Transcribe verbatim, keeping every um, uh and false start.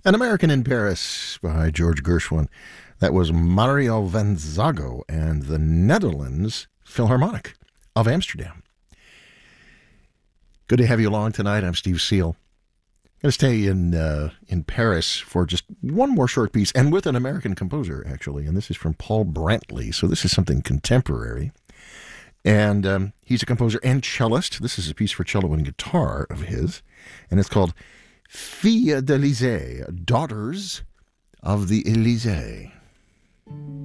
An American in Paris by George Gershwin. That was Mario van Zago and the Netherlands Philharmonic of Amsterdam. Good to have you along tonight. I'm Steve Seal. I'm going to stay in uh, in Paris for just one more short piece, and with an American composer, actually. And this is from Paul Brantley, so this is something contemporary. And um, he's a composer and cellist. This is a piece for cello and guitar of his, and it's called Filles d'Elysée, Daughters of the Elysee.